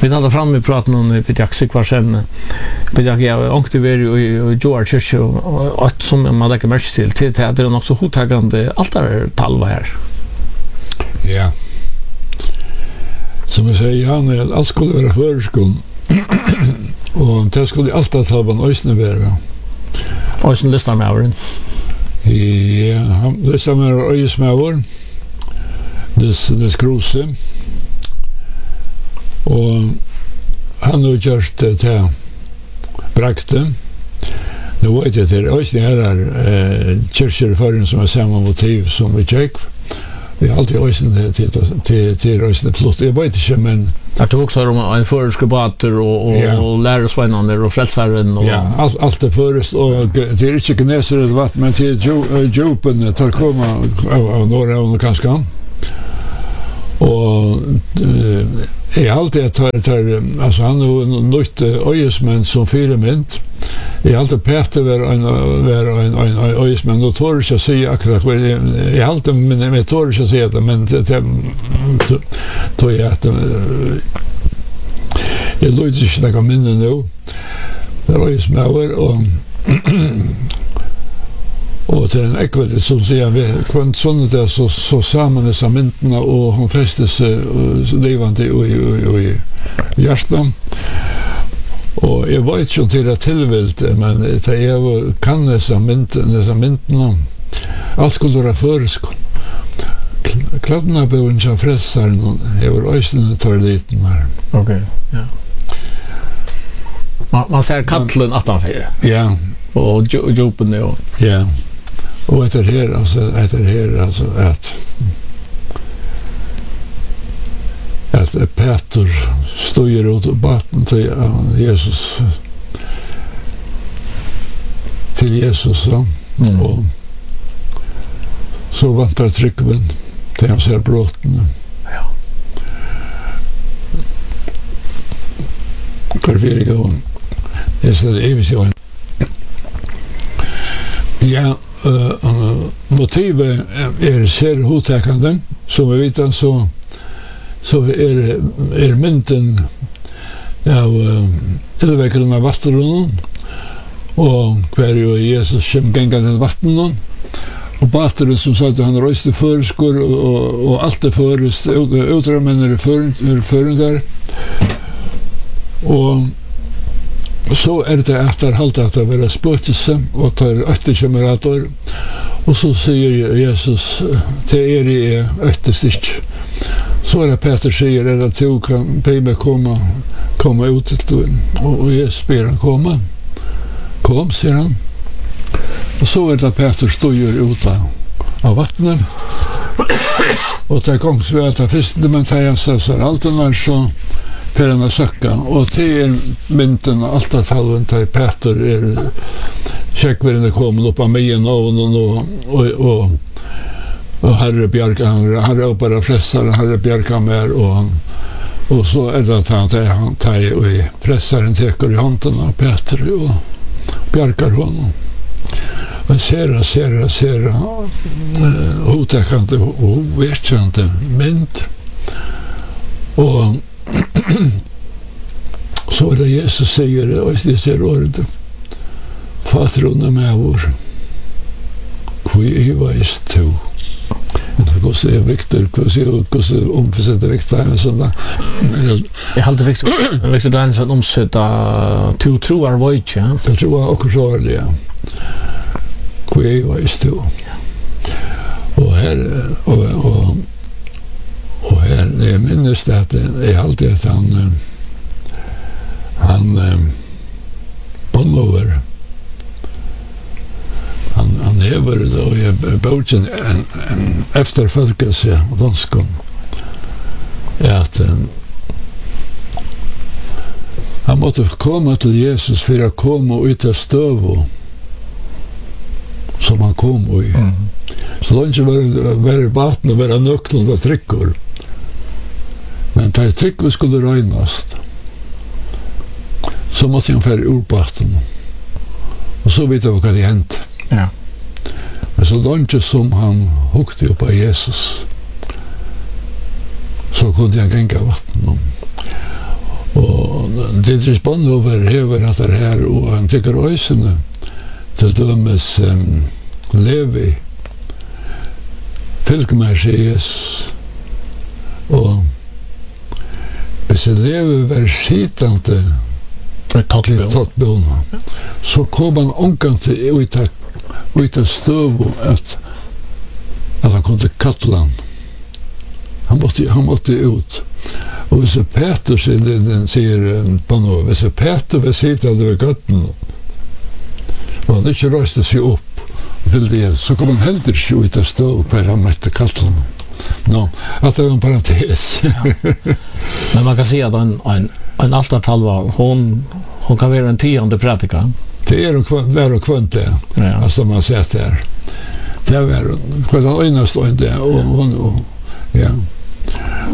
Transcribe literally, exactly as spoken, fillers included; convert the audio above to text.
Vi talar fram i praten om vid Jaxi kvar sen. Vid jag jag åkte vi i George Church och att som man lägger märke till till det är också hotagande allt där talva här. Ja. Som jag säger, Jan, allt skulle vara förskon. Och det skulle alltid ta på en ösne vara. Ösne lyssnar med över. Ja, han lyssnar med ösmävor. Det det skruse. Och han har gjort det till brakte. Nu vet jag till ösne här är kyrkor förrän som har samma motiv som vi tjeck. Det är alltid ösne till till till ösne flott. Jag vet inte, men jag tog också om en förskribater och och, ja. och lärarsvänande och frälsaren och ja, allt allt det först och det är inte gneser det vatten men till djupen tar komma av några och kanske och är alltid tar tar alltså han har nytt öjesmän som filament. Jag alltid Peter var en var en en öjesmän då tror jag säga akkurat jag alltid men med tror jag säga det men det då jag att jag låter sig snacka minnen nu. Det var ju smäver och och till en ekvalitet som säger vi kvant sånt där så så samman med samintna och hon fästes levande och i hjärtan. Och jag vet inte till det tillvilt men det är kan det samintna samintna allt skulle vara förskon. Kladna på en frälsaren över ösnen tar lite här. Okej, ja. Man, man ser kattlen attanför. Ja. Och jopen och ja. Och det här alltså det här alltså att att Peter står ut och batten till Jesus till Jesus mm. och så vantar tryckven till han ser brotten. Ja. Karveriga och det är det evigt jag. Ja, uh, motivet är ser hotäkande som vi vet så så är är mynten av elvägarna av vattnen och kvar ju Jesus som gängande vattnen och batteren som sa att han röste förskor och, och allt det förest utrymmen är för föringar och så är det att det halt att vara spöttelse och tar efterkemerator och så säger Jesus till er i efterstick så är det Peter säger att du kan be mig komma komma ut och, och Jesus ber han komma kom säger han och så är det Peter står ju ut av vattnet och det kom så att det först det man tar sig så allt den är så för en att söka och till mynten allt att halven till Peter är checkvärden kommer upp av mig och och och och och Herre Björka han har bara frälsaren Herre Björka mer och han och så är det att han tar han tar och frälsaren teker i handen av Peter och Björkar honom. Men ser ser ser hotäckande och ovetjande mynt och så är det Jesus säger det och det ser ordet Fatrona med vår qui evaist to det går så Victor hur så omsätter Victor så där jag hade Victor Victor Dan så omsätta to true our voice ja jag tror också så är det qui evaist to och här och och och här det minns det att det är alltid att han han Bonlover han han lever då i boken en, en efterföljelse och danskon är att han måste komma till Jesus för att komma ut av stöv som han kom i mm. så långt var var vatten och var nöklen och tryckor men det tryckor skulle röjnas så måste han färre ur vatten och så vet jag vad det hänt ja. Men så långt som han hukte upp av Jesus så kunde han gänga vatten Dietrich Bonhoeffer hever at det her, og han tykker øysene til dømes um, Levi, fylkmer seg Jesus, og hvis Levi var skitante til tattbjørna, så kom han omgang til ut av støv at, at han kunne kattla han. Han måtte, han måtte ut. Og hvis Peter sier på noe, hvis Peter var sittende ved gøtten, og han ikke røste seg opp, det, så kom han heller ikke ut av støv hver han møtte kattelen. No, att det var en parentes. Ja. Men man kan säga att en, en, en altartalva, hon, hon kan vara en tionde predika. Det är och vara och kvant det. Ja. Alltså man sett där. Det är väl kvart öjnast och det och hon och ja.